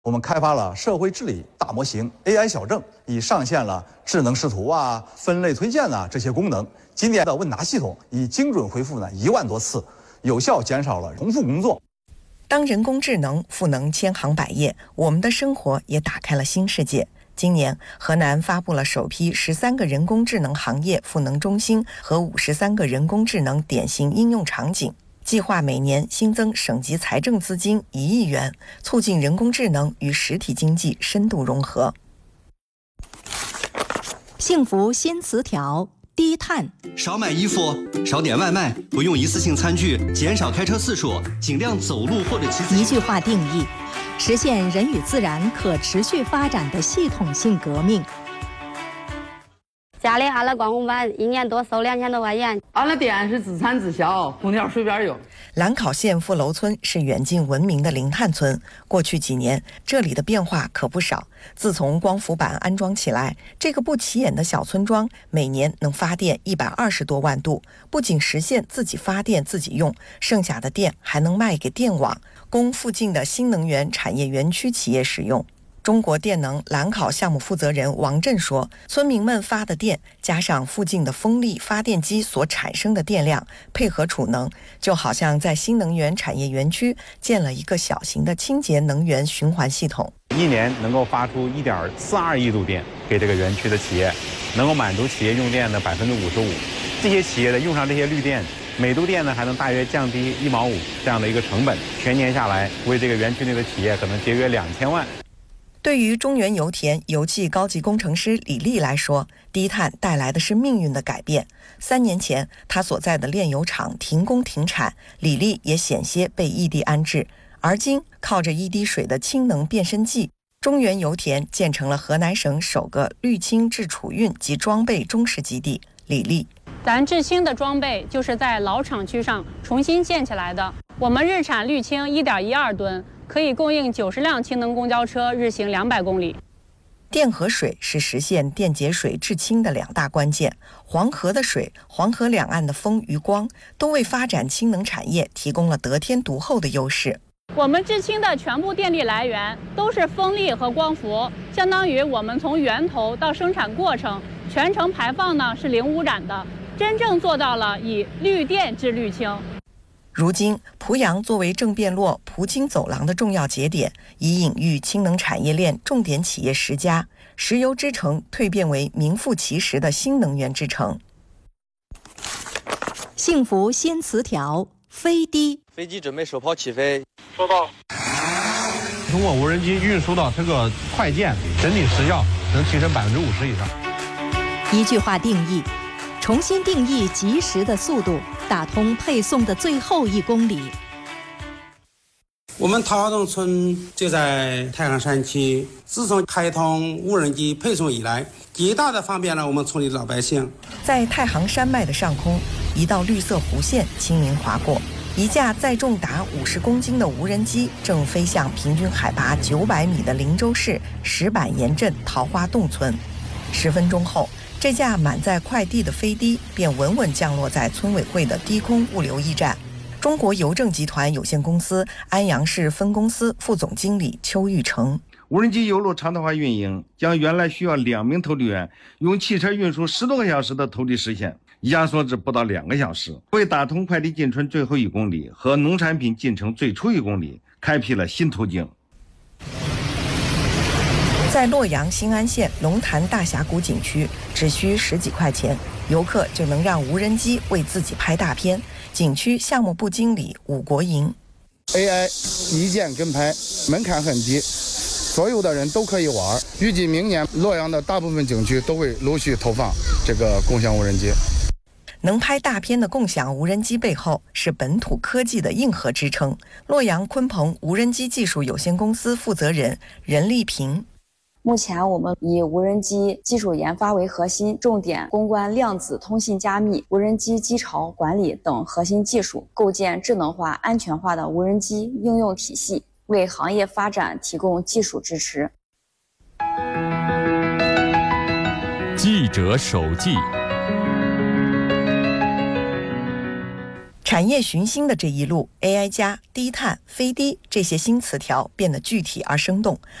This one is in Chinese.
我们开发了社会治理大模型 AI 小郑，已上线了智能视图啊、分类推荐啊这些功能。今年的问答系统已精准回复1万多次，有效减少了重复工作。 当人工智能赋能千行百业，我们的生活也打开了新世界。今年，河南发布了首批13个人工智能行业赋能中心和53个人工智能典型应用场景。计划每年新增省级财政资金1亿元，促进人工智能与实体经济深度融合。 幸福新词条：低碳。 少买衣服，少点外卖，不用一次性餐具，减少开车次数，尽量走路或者骑自行车。 一句话定义：实现人与自然可持续发展的系统性革命。 家里按了光伏板，1年多收2000多块钱。 俺的店是自产自销，空调随便用。 兰考县富楼村是远近闻名的零碳村，过去几年这里的变化可不少。自从光伏板安装起来，这个不起眼的小村庄每年能发电120多万度，不仅实现自己发电自己用，剩下的电还能卖给电网，供附近的新能源产业园区企业使用。中国电能兰考项目负责人王震说，村民们发的电加上附近的风力发电机所产生的电量，配合储能，就好像在新能源产业园区建了一个小型的清洁能源循环系统。 一年能够发出1.42亿度电给这个园区的企业，能够满足企业用电的55%。这些企业的用上这些绿电，每度电呢还能大约降低1毛5这样的一个成本，全年下来为这个园区内的企业可能节约2000万。 对于中原油田油气高级工程师李丽来说，低碳带来的是命运的改变。3年前，他所在的炼油厂停工停产，李丽也险些被异地安置。而今，靠着一滴水的氢能变身剂，中原油田建成了河南省首个氯氢制储运及装备中式基地。李丽： 咱制氢的装备就是在老厂区上重新建起来的。我们日产氯氢1.12吨。可以供应90辆氢能公交车日行200公里。 电和水是实现电解水制氢的2大关键。黄河的水、黄河两岸的风与光，都为发展氢能产业提供了得天独厚的优势。 我们制氢的全部电力来源都是风力和光伏，相当于我们从源头到生产过程，全程排放呢是零污染的，真正做到了以绿电制绿氢。 如今，濮阳作为郑汴洛濮氢走廊的重要节点，已隐喻氢能产业链重点企业10家，石油之城蜕变为名副其实的新能源之城。 幸福新词条：飞低。 飞机准备首炮起飞。 收到。通过无人机运输到这个快件，整体时效能提升50%以上。 一句话定义：重新定义及时的速度，打通配送的最后1公里。 我们桃花洞村就在太行山区，自从开通无人机配送以来，极大的方便了我们村里的老百姓。 在太行山脉的上空，一道绿色弧线轻盈划过，一架载重达50公斤的无人机正飞向平均海拔900米的灵州市石板岩镇桃花洞村。10分钟后，这架满载快递的飞机便稳稳降落在村委会的低空物流驿站。中国邮政集团有限公司安阳市分公司副总经理邱玉成： 无人机邮路常态化运营，将原来需要2名投递员用汽车运输10多个小时的投递时限压缩至不到2个小时，为打通快递进村最后1公里和农产品进城最初1公里开辟了新途径。 在洛阳新安县龙潭大峡谷景区，只需10几块钱，游客就能让无人机为自己拍大片。景区项目部经理武国营 ：AI 一键跟拍，门槛很低，所有的人都可以玩。预计明年洛阳的大部分景区都会陆续投放这个共享无人机。 能拍大片的共享无人机背后是本土科技的硬核支撑。洛阳鲲鹏无人机技术有限公司负责人任丽萍： 目前我们以无人机技术研发为核心，重点攻关量子通信加密、无人机机巢管理等核心技术，构建智能化、安全化的无人机应用体系，为行业发展提供技术支持。 记者手记。 产业寻星的这一路 ，AI+、低碳、飞低这些新词条变得具体而生动，